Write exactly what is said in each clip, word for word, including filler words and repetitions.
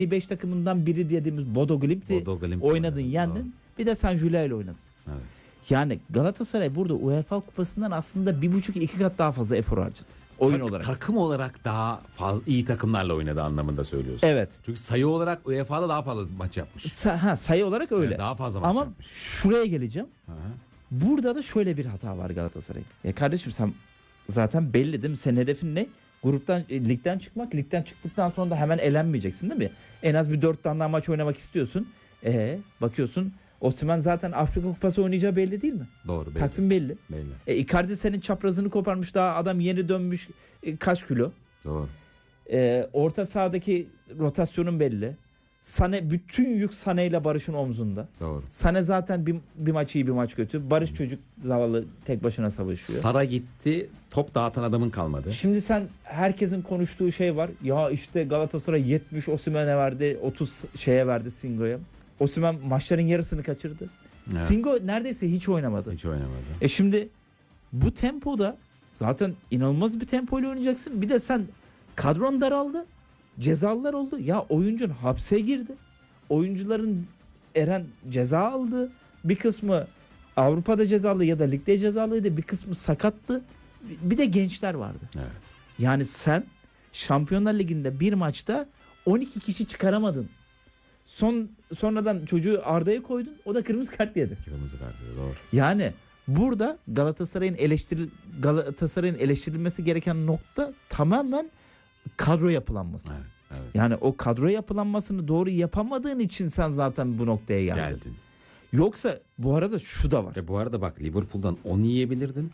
beş takımından biri dediğimiz Bodo Glimt'i Bodo Glimt oynadın, oynadı, yendin. doğru. Bir de San Julia ile oynadın. Evet. Yani Galatasaray burada UEFA Kupası'ndan aslında bir buçuk iki kat daha fazla efor harcadı. Oyun Tak- olarak. Takım olarak daha fazla iyi takımlarla oynadı anlamında söylüyorsun. Evet. Çünkü sayı olarak U E Fa'da daha fazla maç yapmış. Sa- ha, sayı olarak öyle. Yani daha fazla maç Ama yapmış. şuraya geleceğim. Hı hı. Burada da şöyle bir hata var Galatasaray'ın. Ya kardeşim sen zaten belli değil mi? Senin hedefin ne? Gruptan, e, ligden çıkmak. Ligden çıktıktan sonra da hemen elenmeyeceksin değil mi? En az bir dört tane daha maç oynamak istiyorsun. E bakıyorsun Osimhen zaten Afrika Kupası oynayacağı belli değil mi? Doğru, belli. Takvim belli. Belli. E, Icardi senin çaprazını koparmış, daha adam yeni dönmüş, e, kaç kilo. Doğru. E, orta sahadaki rotasyonun belli. Sane, bütün yük Sane ile Barış'ın omzunda. Doğru. Sane zaten bir, bir maç iyi bir maç kötü. Barış çocuk zavallı tek başına savaşıyor. Sara gitti, top dağıtan adamın kalmadı. Şimdi sen, herkesin konuştuğu şey var. Ya işte Galatasaray yetmiş Osimhen'e verdi, otuz şeye verdi Singo'ya. Osimhen maçların yarısını kaçırdı. Evet. Singo neredeyse hiç oynamadı. Hiç oynamadı. E şimdi bu tempoda zaten inanılmaz bir tempoyla oynayacaksın. Bir de sen, kadron daraldı. Cezalılar oldu. Ya oyuncun hapse girdi. Oyuncuların Eren ceza aldı. Bir kısmı Avrupa'da cezalı ya da ligde cezalıydı. Bir kısmı sakattı. Bir de gençler vardı. Evet. Yani sen Şampiyonlar Ligi'nde bir maçta on iki kişi çıkaramadın. Son sonradan çocuğu Arda'ya koydun. O da kırmızı kart yedi. Kırmızı kart, doğru. Yani burada Galatasaray'ın eleştiril Galatasaray'ın eleştirilmesi gereken nokta tamamen kadro yapılanması. Evet, evet. Yani o kadro yapılanmasını doğru yapamadığın için sen zaten bu noktaya geldin. Geldin. Yoksa bu arada şu da var. Ve bu arada bak, Liverpool'dan on yiyebilirdin.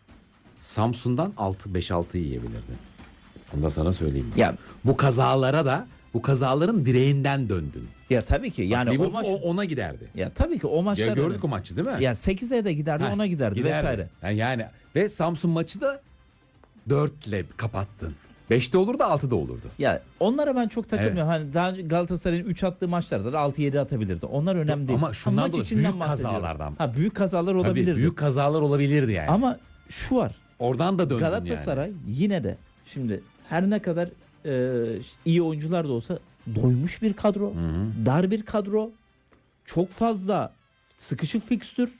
Samsun'dan altı beş altı yiyebilirdin. Onu da sana söyleyeyim. Ya Bu kazalara da, bu kazaların direğinden döndün. ya tabii ki yani Bak, o Liverpool maç o- ona giderdi. ya tabii ki o maçlar Ya gördük önemli. o maçı değil mi? Ya sekize de giderdi, Heh, ona giderdi, giderdi. vesaire. Yani, yani ve Samsun maçı da dörtle kapattın. beşte olur da altıda olurdu. Ya onlara ben çok takılmıyorum. Hani daha önce Galatasaray'ın üç attığı maçlarda da altı yedi atabilirdi. Onlar önemli değil. Ama şundan maç dolayı içinden büyük bahsediyorum. kazalardan. Ha, büyük kazalar Tabii olabilirdi. büyük kazalar olabilirdi yani. Ama şu var. Oradan da döndün Galatasaray yani. yine de şimdi her ne kadar e, iyi oyuncular da olsa doymuş bir kadro, Hı hı. dar bir kadro, çok fazla sıkışık fikstür.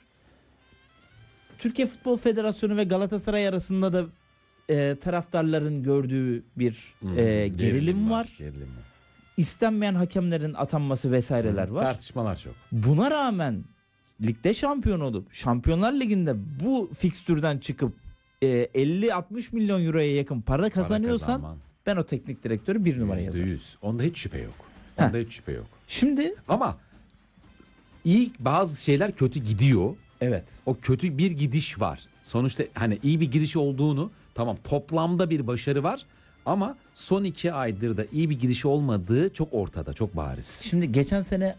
Türkiye Futbol Federasyonu ve Galatasaray arasında da e, taraftarların gördüğü bir Hı, e, gerilim var. Gerilim var. İstenmeyen hakemlerin atanması vesaireler var. Tartışmalar çok. Buna rağmen ligde şampiyon olup Şampiyonlar Ligi'nde bu fikstürden çıkıp e, elli altmış milyon euroya yakın para kazanıyorsan kazanman. ben o teknik direktörü bir numara Yüzde yazarım. yüz. Onda hiç şüphe yok. Onda hiç şüphe yok. Şimdi Ama iyi, bazı şeyler kötü gidiyor. evet. O kötü bir gidiş var. Sonuçta hani iyi bir gidiş olduğunu, tamam, toplamda bir başarı var ama son iki aydır da iyi bir gidiş olmadığı çok ortada, çok bariz. Şimdi geçen sene